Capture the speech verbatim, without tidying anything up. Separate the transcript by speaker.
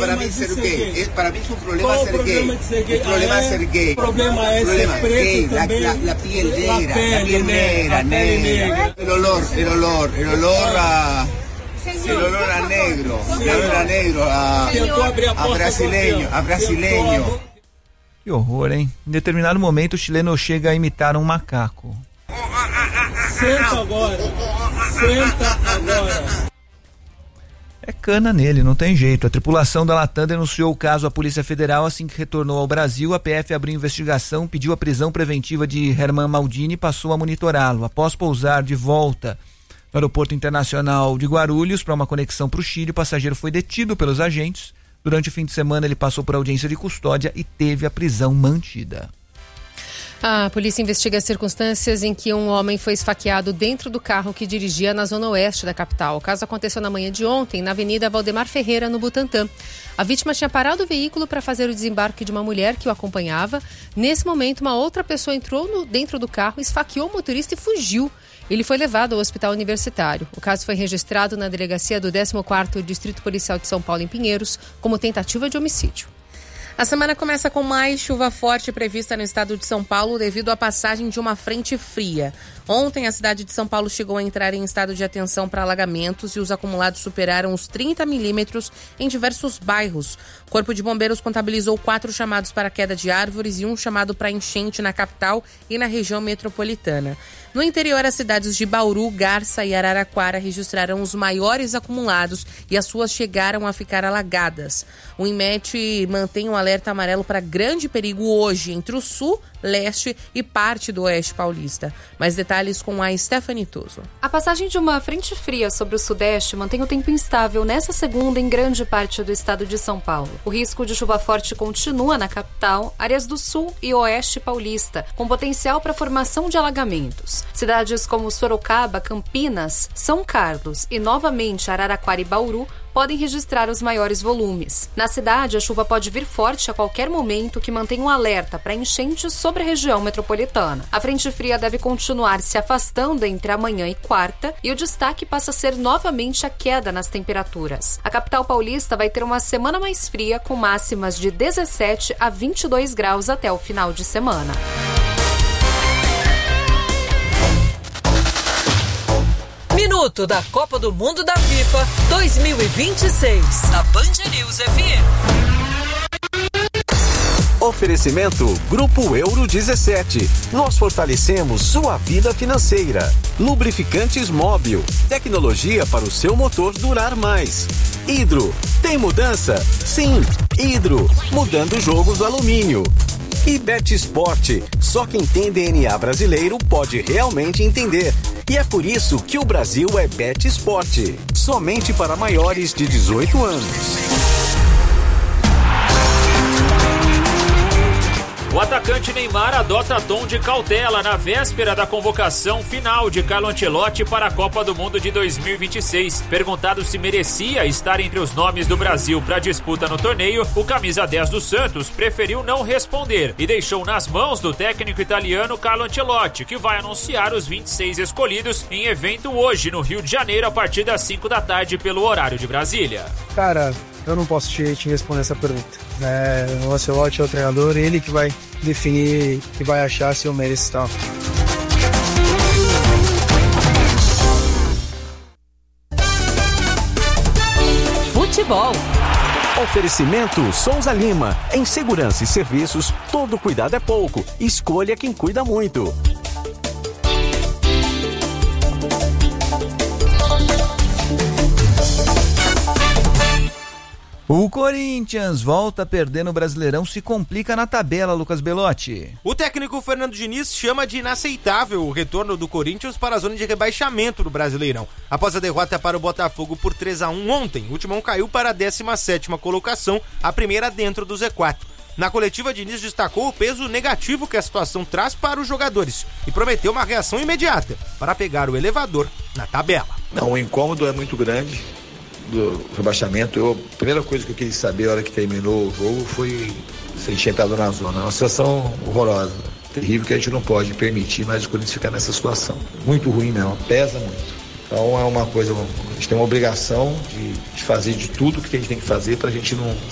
Speaker 1: para mim ser gay? Esse, para mim é um problema
Speaker 2: Qual
Speaker 1: ser
Speaker 2: o problema
Speaker 1: gay.
Speaker 2: de ser gay?
Speaker 1: O problema
Speaker 2: ah,
Speaker 1: é ser gay.
Speaker 2: O problema é
Speaker 1: problema
Speaker 2: ser preto
Speaker 1: gay,
Speaker 2: também.
Speaker 1: La, la, la piel negra,
Speaker 2: la pele,
Speaker 1: la piel negra, negra. El olor, el olor, el olor a... El olor a negro, el olor a negro, a, a brasileño, a brasileño.
Speaker 3: Que horror, hein? Em determinado momento o chileno chega a imitar um macaco.
Speaker 2: Senta agora, senta agora.
Speaker 3: É cana nele, não tem jeito. A tripulação da Latam denunciou o caso à Polícia Federal. Assim que retornou ao Brasil, a P F abriu investigação, pediu a prisão preventiva de Herman Maldini e passou a monitorá-lo. Após pousar de volta no Aeroporto Internacional de Guarulhos para uma conexão para o Chile, o passageiro foi detido pelos agentes. Durante o fim de semana ele passou por audiência de custódia e teve a prisão mantida.
Speaker 4: A polícia investiga as circunstâncias em que um homem foi esfaqueado dentro do carro que dirigia na zona oeste da capital. O caso aconteceu na manhã de ontem, na Avenida Valdemar Ferreira, no Butantã. A vítima tinha parado o veículo para fazer o desembarque de uma mulher que o acompanhava. Nesse momento, uma outra pessoa entrou no, dentro do carro, esfaqueou o motorista e fugiu. Ele foi levado ao hospital universitário. O caso foi registrado na delegacia do décimo quarto Distrito Policial de São Paulo, em Pinheiros, como tentativa de homicídio.
Speaker 5: A semana começa com mais chuva forte prevista no estado de São Paulo devido à passagem de uma frente fria. Ontem, a cidade de São Paulo chegou a entrar em estado de atenção para alagamentos e os acumulados superaram os trinta milímetros em diversos bairros. O Corpo de Bombeiros contabilizou quatro chamados para queda de árvores e um chamado para enchente na capital e na região metropolitana. No interior, as cidades de Bauru, Garça e Araraquara registraram os maiores acumulados e as ruas chegaram a ficar alagadas. O INMET mantém um alerta amarelo para grande perigo hoje entre o sul, leste e parte do oeste paulista. Mais detalhes com a Stephanie Tuso.
Speaker 6: A passagem de uma frente fria sobre o sudeste mantém o tempo instável nessa segunda em grande parte do estado de São Paulo. O risco de chuva forte continua na capital, áreas do sul e oeste paulista, com potencial para formação de alagamentos. Cidades como Sorocaba, Campinas, São Carlos e novamente Araraquara e Bauru podem registrar os maiores volumes. Na cidade, a chuva pode vir forte a qualquer momento, que mantém um alerta para enchentes sobre a região metropolitana. A frente fria deve continuar se afastando entre amanhã e quarta e o destaque passa a ser novamente a queda nas temperaturas. A capital paulista vai ter uma semana mais fria, com máximas de dezessete a vinte e dois graus até o final de semana.
Speaker 7: Minuto da Copa do Mundo da FIFA dois mil e vinte e seis, na Band News F M.
Speaker 8: Oferecimento Grupo Euro dezessete. Nós fortalecemos sua vida financeira. Lubrificantes Móbil. Tecnologia para o seu motor durar mais. Hidro. Tem mudança? Sim. Hidro. Mudando o jogo do alumínio. E Bet Sport. Só quem tem D N A brasileiro pode realmente entender. E é por isso que o Brasil é Bet Sport. Somente para maiores de dezoito anos.
Speaker 9: O atacante Neymar adota tom de cautela na véspera da convocação final de Carlo Ancelotti para a Copa do Mundo de dois mil e vinte e seis. Perguntado se merecia estar entre os nomes do Brasil para a disputa no torneio, o camisa dez do Santos preferiu não responder e deixou nas mãos do técnico italiano Carlo Ancelotti, que vai anunciar os vinte e seis escolhidos em evento hoje no Rio de Janeiro a partir das cinco da tarde pelo horário de Brasília.
Speaker 10: Cara, eu não posso te, te responder essa pergunta. É, o Ancelotti é o treinador, ele que vai definir, que vai achar se eu mereço estar.
Speaker 7: Futebol.
Speaker 8: Oferecimento Souza Lima. Em segurança e serviços, todo cuidado é pouco. Escolha quem cuida muito.
Speaker 3: O Corinthians volta a perder no Brasileirão, se complica na tabela, Lucas Belotti.
Speaker 11: O técnico Fernando Diniz chama de inaceitável o retorno do Corinthians para a zona de rebaixamento do Brasileirão. Após a derrota para o Botafogo por três a um ontem, o Timão caiu para a décima sétima colocação, a primeira dentro do Z quatro. Na coletiva, Diniz destacou o peso negativo que a situação traz para os jogadores e prometeu uma reação imediata para pegar o elevador na tabela.
Speaker 12: Não, o incômodo é muito grande do rebaixamento. Eu, a primeira coisa que eu queria saber na hora que terminou o jogo foi se ele tinha entrado na zona. É uma situação horrorosa, terrível, que a gente não pode permitir mais o Corinthians ficar nessa situação. Muito ruim mesmo, pesa muito. Então é uma coisa, a gente tem uma obrigação de, de fazer de tudo que a gente tem que fazer para a gente não